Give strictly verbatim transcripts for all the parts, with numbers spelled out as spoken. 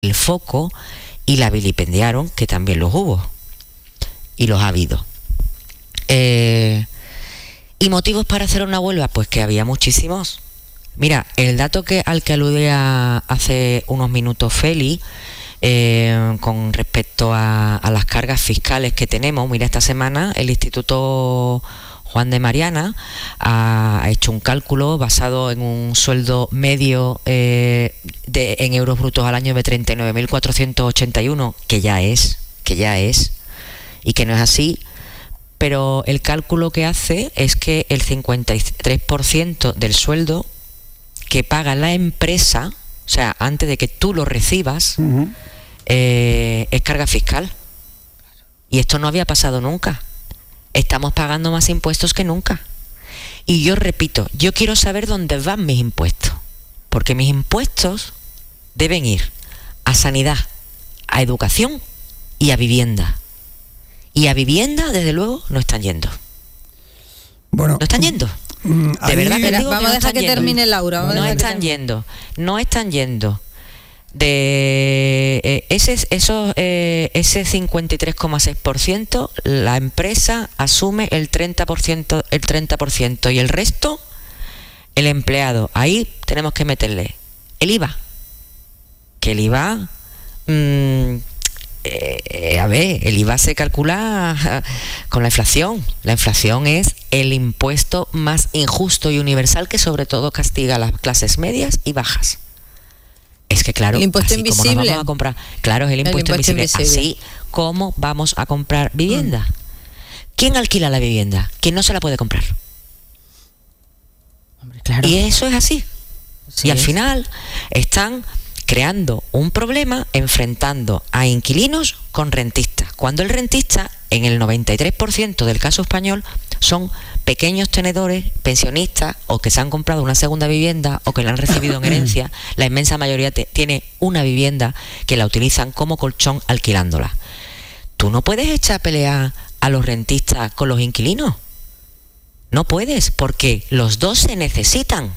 el foco y la vilipendiaron, que también los hubo y los ha habido. Eh, ¿Y motivos para hacer una huelga? Pues que había muchísimos. Mira, el dato que al que aludía hace unos minutos Feli, eh, con respecto a, a las cargas fiscales que tenemos, mira, esta semana el Instituto Juan de Mariana ha hecho un cálculo basado en un sueldo medio eh, de, en euros brutos al año de treinta y nueve mil cuatrocientos ochenta y uno, que ya es, que ya es, y que no es así, pero el cálculo que hace es que el cincuenta y tres por ciento del sueldo que paga la empresa, o sea, antes de que tú lo recibas, uh-huh. eh, es carga fiscal. Y esto no había pasado nunca. Estamos pagando más impuestos que nunca. Y yo repito, yo quiero saber dónde van mis impuestos, porque mis impuestos deben ir a sanidad, a educación y a vivienda. Y a vivienda, desde luego, no están yendo. Bueno, no están yendo. Mm, de verdad que digo vamos que a dejar que yendo. termine Laura. No están yendo, no están yendo. De eh, ese esos, eh, ese cincuenta y tres coma seis por ciento, la empresa asume el treinta por ciento, el treinta por ciento y el resto el empleado. Ahí tenemos que meterle el I V A, que el I V A mmm, eh, a ver, el I V A se calcula con la inflación. La inflación es el impuesto más injusto y universal que sobre todo castiga a las clases medias y bajas. Es que claro, el impuesto así invisible. como nos vamos a comprar, claro, es el impuesto, el impuesto invisible. invisible. Así como vamos a comprar vivienda. Mm. ¿Quién alquila la vivienda? ¿Quién no se la puede comprar? Hombre, claro. Y eso es así. Sí, y al es. final están creando un problema enfrentando a inquilinos con rentistas, cuando el rentista, en el noventa y tres por ciento del caso español, son pequeños tenedores, pensionistas, o que se han comprado una segunda vivienda o que la han recibido en herencia. La inmensa mayoría te, tiene una vivienda que la utilizan como colchón alquilándola. Tú no puedes echar a pelear a los rentistas con los inquilinos. No puedes, porque los dos se necesitan.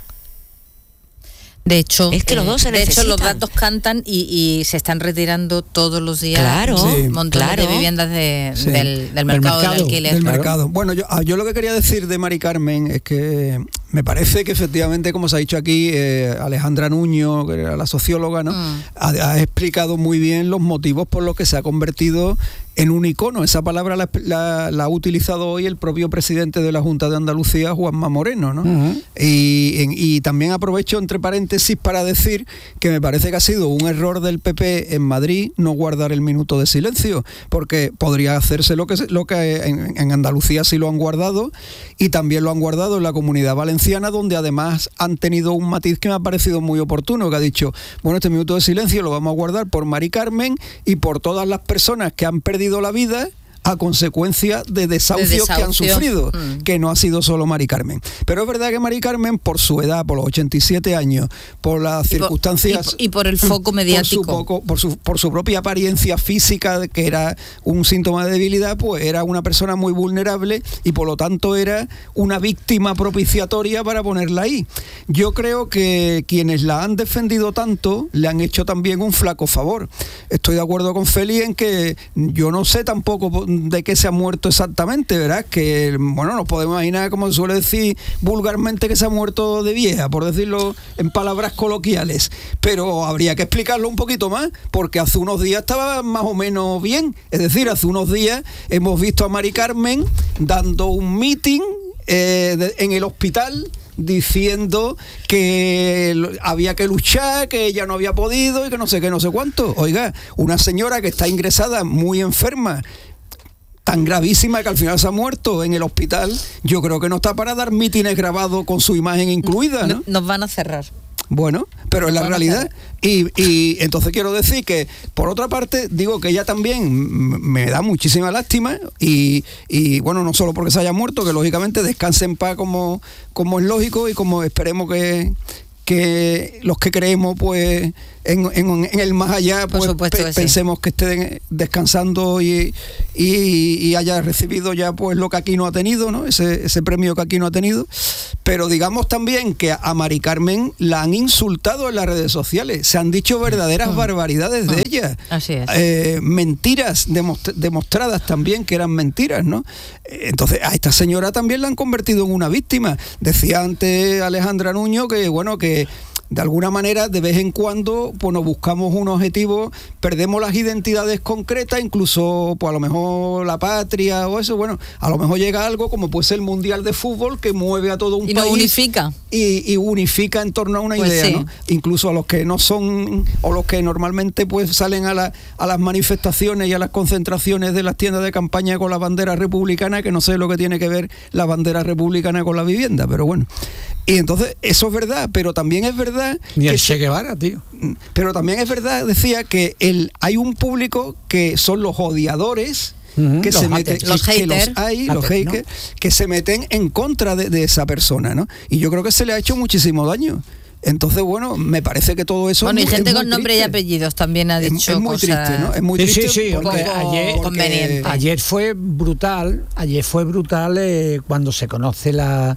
De hecho, es que los dos se de necesitan. hecho los datos cantan y, y se están retirando todos los días claro, sí, montones claro. de viviendas de, sí. del, del mercado del alquiler. Del claro. mercado. Bueno, yo, yo lo que quería decir de Mari Carmen es que me parece que efectivamente, como se ha dicho aquí, eh, Alejandra Nuño, que era la socióloga, ¿no? Mm. Ha, ha explicado muy bien los motivos por los que se ha convertido en un icono. Esa palabra la, la, la ha utilizado hoy el propio presidente de la Junta de Andalucía, Juanma Moreno, ¿no? Uh-huh. y, y también aprovecho entre paréntesis para decir que me parece que ha sido un error del P P en Madrid no guardar el minuto de silencio, porque podría hacerse lo que, lo que en, en Andalucía sí lo han guardado, y también lo han guardado en la Comunidad Valenciana, donde además han tenido un matiz que me ha parecido muy oportuno, que ha dicho, bueno, este minuto de silencio lo vamos a guardar por Mari Carmen y por todas las personas que han perdido la vida a consecuencia de desahucios, de desahucio. que han sufrido, mm. que no ha sido solo Mari Carmen. Pero es verdad que Mari Carmen, por su edad, por los ochenta y siete años, por las y circunstancias... Por, y, y por el foco mediático. Por su, poco, por, su, por su propia apariencia física, que era un síntoma de debilidad, pues era una persona muy vulnerable y por lo tanto era una víctima propiciatoria para ponerla ahí. Yo creo que quienes la han defendido tanto le han hecho también un flaco favor. Estoy de acuerdo con Feli en que yo no sé tampoco de qué se ha muerto exactamente, ¿verdad? Que, bueno, nos podemos imaginar, como se suele decir vulgarmente, que se ha muerto de vieja, por decirlo en palabras coloquiales, pero habría que explicarlo un poquito más, porque hace unos días estaba más o menos bien, es decir, hace unos días hemos visto a Mari Carmen dando un meeting eh, de, en el hospital, diciendo que había que luchar, que ella no había podido y que no sé qué, no sé cuánto. Oiga, una señora que está ingresada muy enferma, tan gravísima que al final se ha muerto en el hospital, yo creo que no está para dar mítines grabados con su imagen incluida, ¿no? Nos van a cerrar. Bueno, pero es la realidad. Y, y entonces quiero decir que, por otra parte, digo que ella también me da muchísima lástima y, y bueno, no solo porque se haya muerto, que lógicamente descanse en paz como, como es lógico y como esperemos que, que los que creemos pues en, en, en el más allá, pues supuesto pe- que sí. pensemos que esté descansando y, y, y haya recibido ya pues lo que aquí no ha tenido, ¿no? Ese, ese premio que aquí no ha tenido. Pero digamos también que a Mari Carmen la han insultado en las redes sociales, se han dicho verdaderas Mm. barbaridades de Mm. ella. Así es. Eh, mentiras demostra- demostradas también que eran mentiras, ¿no? Eh, Entonces a esta señora también la han convertido en una víctima. Decía antes Alejandra Nuño que, bueno, que de alguna manera de vez en cuando pues nos buscamos un objetivo, perdemos las identidades concretas, incluso pues a lo mejor la patria o eso, bueno, a lo mejor llega algo como puede ser el Mundial de Fútbol que mueve a todo un Y país nos unifica. y, y unifica en torno a una Pues idea, sí. ¿no? Incluso a los que no son o los que normalmente pues salen a, la, a las manifestaciones y a las concentraciones de las tiendas de campaña con la bandera republicana, que no sé lo que tiene que ver la bandera republicana con la vivienda, pero bueno. Y entonces eso es verdad, pero también es verdad Ni que el se- Che Guevara, tío. pero también es verdad, decía, que el, hay un público que son los odiadores, Ujú, que los se haters. meten, Los que, que los haters. hay, los Haters, ¿no? haters, que se meten en contra de, de esa persona, ¿no? Y yo creo que se le ha hecho muchísimo daño. Entonces, bueno, me parece que todo eso Bueno, es y muy- gente es muy con nombre y triste. apellidos también ha Es- dicho es, muy cosas... triste, ¿no? Es muy Sí, sí, triste sí, porque, porque poco ayer- conveniente. Ayer fue brutal, ayer fue brutal eh, cuando se conoce la...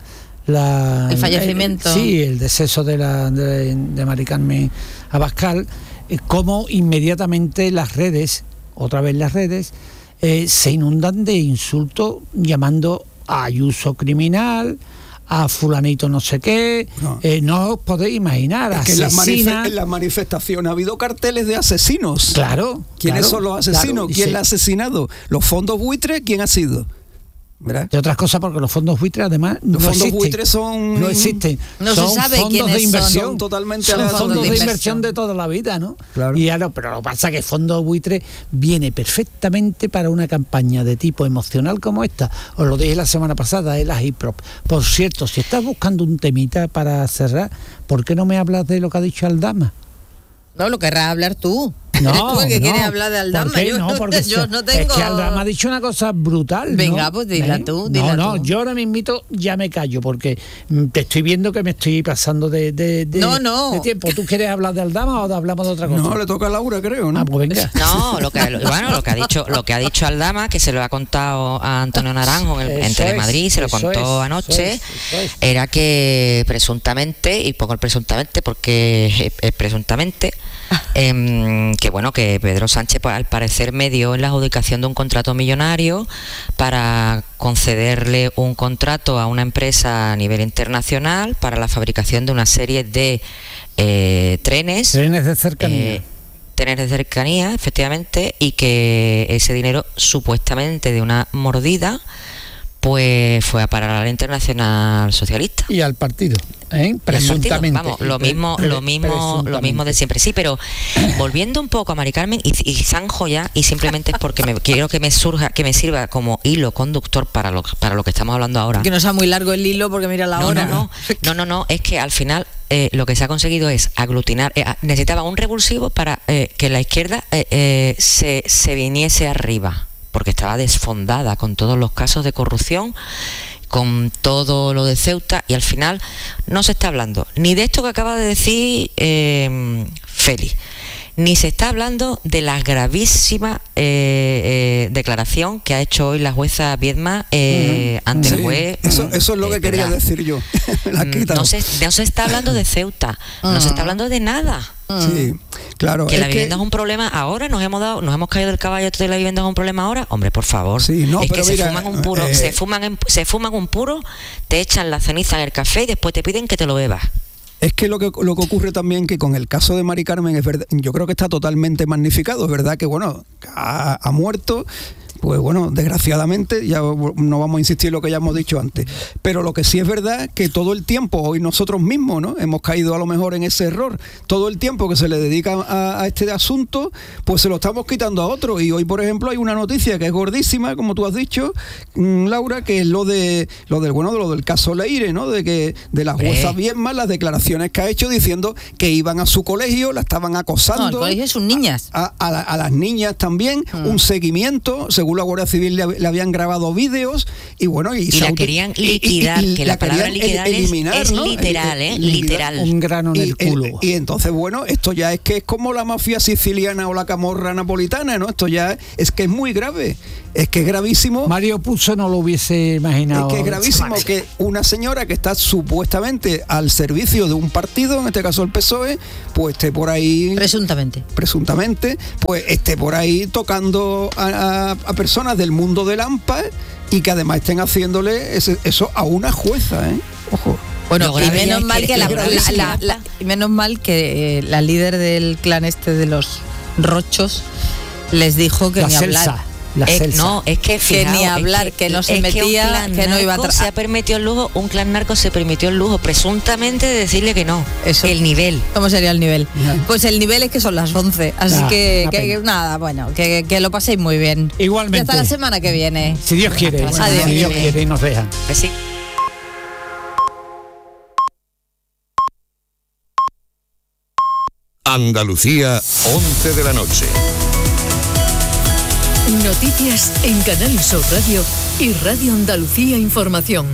la El fallecimiento. eh, sí, el deceso de, la, de, de Mari Carmen Abascal, eh, cómo inmediatamente las redes, otra vez las redes, eh, se inundan de insultos llamando a Ayuso criminal, a fulanito no sé qué, No. eh, no os podéis imaginar, es que en las, asesina. manife- en las manifestaciones ha habido carteles de asesinos. Claro. ¿Quiénes claro, son los asesinos? claro, y ¿Quién se- la ha asesinado? ¿Los fondos buitres? ¿Quién ha sido? ¿Verdad? De otras cosas, porque los fondos buitres además Los no fondos existen. buitres son... No existen. No se son sabe fondos quiénes de inversión. son totalmente Son aleatorios. fondos de inversión. inversión de toda la vida, ¿no? Claro. Y ahora, pero lo que pasa es que fondo buitre viene perfectamente para una campaña de tipo emocional como esta. Os lo dije la semana pasada, es la hip hop. Por cierto, si estás buscando un temita para cerrar, ¿por qué no me hablas de lo que ha dicho Aldama? No, lo querrás hablar tú. No, Eres tú el que no. quieres hablar de Aldama. ¿Por qué? Yo, No, no, porque yo se- no tengo... Es que Aldama ha dicho una cosa brutal, ¿no? Venga, pues dila ¿Eh? tú, dila No, no, tú. yo ahora mismo ya me callo porque mm, te estoy viendo que me estoy pasando de, de, de- No, no. de tiempo. ¿Tú quieres hablar de Aldama o hablamos de otra cosa? No, le toca a Laura, creo, ¿no? Ah, pues venga. No, lo que, lo- bueno, lo que ha dicho, lo que ha dicho Aldama, que se lo ha contado a Antonio Naranjo en, el- en Eso Telemadrid, es, se lo eso contó es, anoche, eso es, eso es. era que presuntamente, y pongo el presuntamente porque es, es presuntamente, em, que bueno, que Pedro Sánchez pues, al parecer medió en la adjudicación de un contrato millonario para concederle un contrato a una empresa a nivel internacional para la fabricación de una serie de eh, trenes. Trenes de cercanía. Eh, trenes de cercanía, efectivamente, y que ese dinero supuestamente de una mordida pues fue a parar a la Internacional Socialista. Y al partido, ¿eh? Presuntamente. Vamos, lo mismo, Pre- lo mismo, lo presuntamente. mismo de siempre. Sí, pero volviendo un poco a Mari Carmen y, y zanjo ya, y simplemente es porque me, quiero que me surja, que me sirva como hilo conductor para lo, para lo que estamos hablando ahora. Que no sea muy largo el hilo porque mira la No, hora. no, no, no, no, no, es que al final eh, lo que se ha conseguido es aglutinar, eh, necesitaba un revulsivo para eh, que la izquierda eh, eh, se, se viniese arriba, porque estaba desfondada con todos los casos de corrupción, con todo lo de Ceuta, y al final no se está hablando ni de esto que acaba de decir eh, Félix, ni se está hablando de la gravísima eh, eh, declaración que ha hecho hoy la jueza Viedma eh, Uh-huh. ante Sí, el juez. eso, eso es lo eh, que quería ¿verdad? decir yo. La Mm, quita. no, se, no se está hablando de Ceuta, no se está hablando de nada. Sí, claro. Que es la vivienda es un problema ahora, nos hemos dado, nos hemos caído del caballo de la vivienda es un problema ahora, hombre, por favor. Sí, no, es pero que mira, se fuman un puro, eh, se fuman en- se fuman un puro, te echan la ceniza en el café y después te piden que te lo bebas. Es que lo que lo que ocurre también que con el caso de Mari Carmen es verdad, yo creo que está totalmente magnificado, es verdad que bueno, ha, ha muerto, pues bueno, desgraciadamente, ya no vamos a insistir en lo que ya hemos dicho antes, pero lo que sí es verdad que todo el tiempo, hoy nosotros mismos, ¿no? Hemos caído a lo mejor en ese error, todo el tiempo que se le dedica a, a este asunto, pues se lo estamos quitando a otro, y hoy por ejemplo hay una noticia que es gordísima, como tú has dicho, mmm, Laura, que es lo de lo del bueno, de lo del caso Leire, ¿no? De que de la jueza Eh. Viedma, las declaraciones que ha hecho diciendo que iban a su colegio, la estaban No, el acosando. colegio es sus niñas. A, a la- a las niñas también, Mm. un seguimiento, según según la Guardia Civil le, le habían grabado vídeos y bueno y, y la querían liquidar, y, y, y que la, la palabra liquidar eliminar, es, ¿no? es literal, ¿eh? literal. Un grano en el y, culo. Y, y entonces bueno, esto ya es que es como la mafia siciliana o la camorra napolitana, ¿no? Esto ya es que es muy grave, es que es gravísimo. Mario Puzo no lo hubiese imaginado. Es que es gravísimo que una señora que está supuestamente al servicio de un partido, en este caso el P S O E, pues esté por ahí presuntamente presuntamente pues esté por ahí tocando a, a, a personas del mundo del A M P A y que además estén haciéndole ese, eso a una jueza, ¿eh? Ojo. Bueno, y menos mal que, que la, la, la, la, y menos mal que eh, la líder del clan este de los Rochos les dijo que la ni Celsa. hablar. Eh, no, es que, fijaos, que ni hablar, es que, que no se es metía, que, que no iba a tra- se ha permitido el lujo, un clan narco se permitió el lujo presuntamente de decirle que no. Eso. El nivel. ¿Cómo sería el nivel? Yeah. Pues el nivel es que son las once, así nah, que, que, que nada, bueno, que, que lo paséis muy bien. Igualmente. Y hasta la semana que viene. Si Dios quiere, bueno, Adiós. si Dios quiere y nos dejan. Pues sí. Andalucía, once de la noche. Noticias en Canal Sur Radio y Radio Andalucía Información.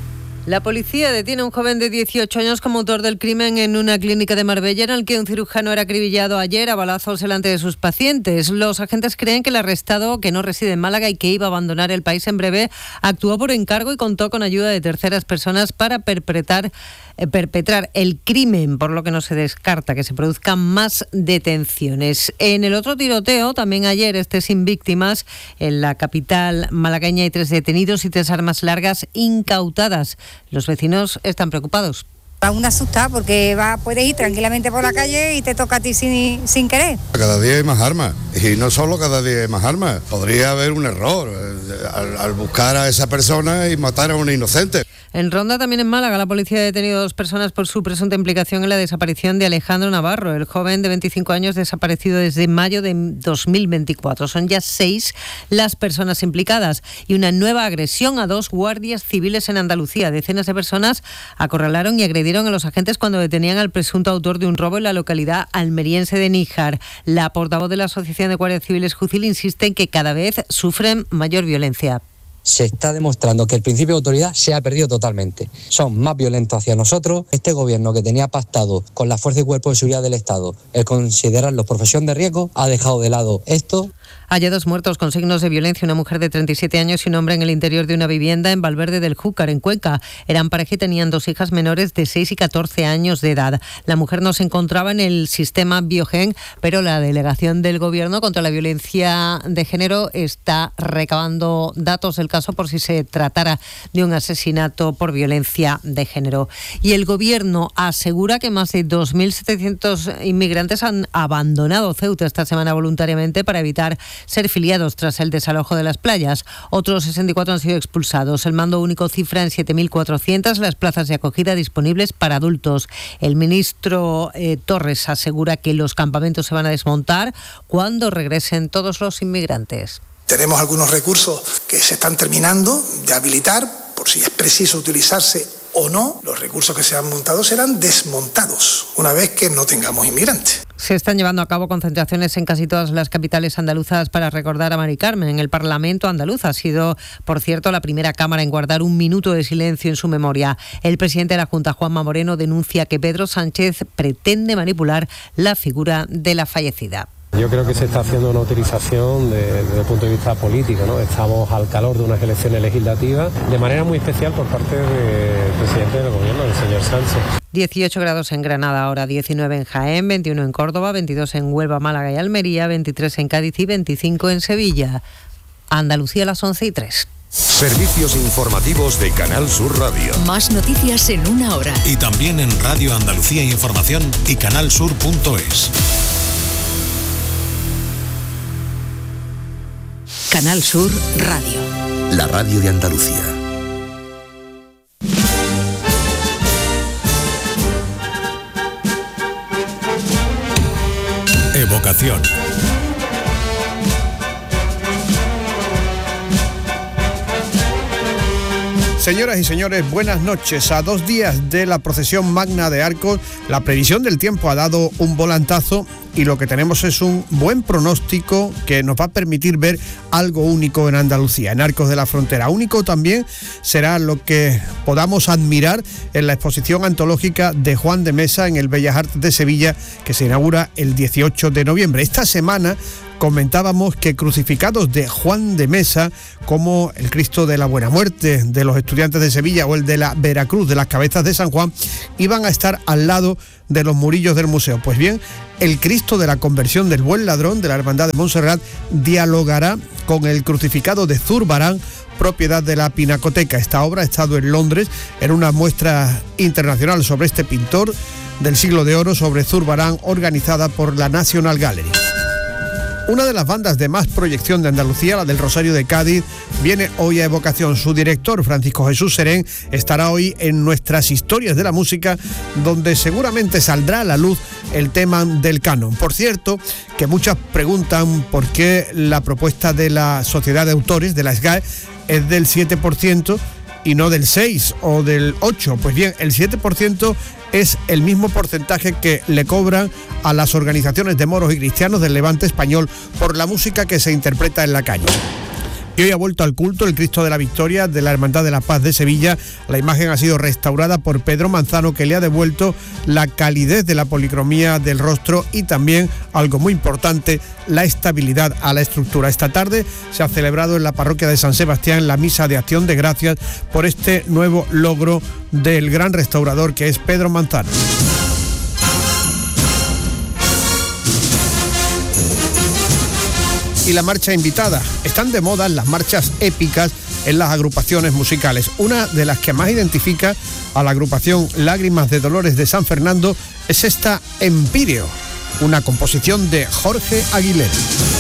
La policía detiene a un joven de dieciocho años como autor del crimen en una clínica de Marbella en el que un cirujano era acribillado ayer a balazos delante de sus pacientes. Los agentes creen que el arrestado, que no reside en Málaga y que iba a abandonar el país en breve, actuó por encargo y contó con ayuda de terceras personas para perpetrar, eh, perpetrar el crimen, por lo que no se descarta que se produzcan más detenciones. En el otro tiroteo, también ayer, este sin víctimas, en la capital malagueña hay tres detenidos y tres armas largas incautadas. Los vecinos están preocupados. Va una asustada porque va, puedes ir tranquilamente por la calle y te toca a ti sin, sin querer. Cada día hay más armas y no solo cada día hay más armas. Podría haber un error eh, al, al buscar a esa persona y matar a un inocente. En Ronda, también en Málaga, la policía ha detenido a dos personas por su presunta implicación en la desaparición de Alejandro Navarro, el joven de veinticinco años desaparecido desde mayo de dos mil veinticuatro. Son ya seis las personas implicadas y una nueva agresión a dos guardias civiles en Andalucía. Decenas de personas acorralaron y agredieron a los agentes cuando detenían al presunto autor de un robo en la localidad almeriense de Níjar. La portavoz de la Asociación de Guardias Civiles Jucil insiste en que cada vez sufren mayor violencia. Se está demostrando que el principio de autoridad se ha perdido totalmente. Son más violentos hacia nosotros. Este gobierno que tenía pactado con la Fuerza y Cuerpo de Seguridad del Estado el considerarlos profesión de riesgo ha dejado de lado esto. Hay dos muertos con signos de violencia, una mujer de treinta y siete años y un hombre en el interior de una vivienda en Valverde del Júcar, en Cuenca. Eran pareja y tenían dos hijas menores de seis y catorce años de edad. La mujer no se encontraba en el sistema Biogen, pero la Delegación del Gobierno contra la Violencia de Género está recabando datos del caso por si se tratara de un asesinato por violencia de género. Y el Gobierno asegura que más de dos mil setecientos inmigrantes han abandonado Ceuta esta semana voluntariamente para evitar ser filiados tras el desalojo de las playas. Otros sesenta y cuatro han sido expulsados. El mando único cifra en siete mil cuatrocientas las plazas de acogida disponibles para adultos. El ministro eh, Torres asegura que los campamentos se van a desmontar cuando regresen todos los inmigrantes. Tenemos algunos recursos que se están terminando de habilitar, por si es preciso utilizarse o no. Los recursos que se han montado serán desmontados una vez que no tengamos inmigrantes. Se están llevando a cabo concentraciones en casi todas las capitales andaluzas para recordar a Mari Carmen. En el Parlamento andaluz ha sido, por cierto, la primera Cámara en guardar un minuto de silencio en su memoria. El presidente de la Junta, Juanma Moreno, denuncia que Pedro Sánchez pretende manipular la figura de la fallecida. Yo creo que se está haciendo una utilización de, desde el punto de vista político, ¿no? Estamos al calor de unas elecciones legislativas, de manera muy especial por parte del presidente del gobierno, el señor Sánchez. dieciocho grados en Granada, ahora diecinueve en Jaén, veintiuno en Córdoba, veintidós en Huelva, Málaga y Almería, veintitrés en Cádiz y veinticinco en Sevilla. Andalucía a las once y tres. Servicios informativos de Canal Sur Radio. Más noticias en una hora. Y también en Radio Andalucía Información y canalsur punto es. Canal Sur Radio. La radio de Andalucía. Evocación. Señoras y señores, buenas noches. A dos días de la procesión magna de Arcos, la previsión del tiempo ha dado un volantazo y lo que tenemos es un buen pronóstico que nos va a permitir ver algo único en Andalucía, en Arcos de la Frontera. Único también será lo que podamos admirar en la exposición antológica de Juan de Mesa en el Bellas Artes de Sevilla, que se inaugura el dieciocho de noviembre. Esta semana comentábamos que crucificados de Juan de Mesa, como el Cristo de la Buena Muerte de los estudiantes de Sevilla o el de la Veracruz de las Cabezas de San Juan, iban a estar al lado de los murillos del museo. Pues bien, el Cristo de la Conversión del Buen Ladrón de la Hermandad de Montserrat dialogará con el crucificado de Zurbarán, propiedad de la Pinacoteca. Esta obra ha estado en Londres en una muestra internacional sobre este pintor del siglo de oro, sobre Zurbarán, organizada por la National Gallery. Una de las bandas de más proyección de Andalucía, la del Rosario de Cádiz, viene hoy a evocación. Su director, Francisco Jesús Serén, estará hoy en Nuestras Historias de la Música, donde seguramente saldrá a la luz el tema del canon. Por cierto, que muchas preguntan por qué la propuesta de la Sociedad de Autores, de la S G A E, es del siete por ciento y no del seis o del ocho. Pues bien, el siete por ciento es el mismo porcentaje que le cobran a las organizaciones de moros y cristianos del Levante español por la música que se interpreta en la calle. Y hoy ha vuelto al culto el Cristo de la Victoria de la Hermandad de la Paz de Sevilla. La imagen ha sido restaurada por Pedro Manzano, que le ha devuelto la calidez de la policromía del rostro y también, algo muy importante, la estabilidad a la estructura. Esta tarde se ha celebrado en la parroquia de San Sebastián la misa de acción de gracias por este nuevo logro del gran restaurador que es Pedro Manzano. Y la marcha invitada. Están de moda las marchas épicas en las agrupaciones musicales. Una de las que más identifica a la agrupación Lágrimas de Dolores de San Fernando es esta Empíreo, una composición de Jorge Aguilera.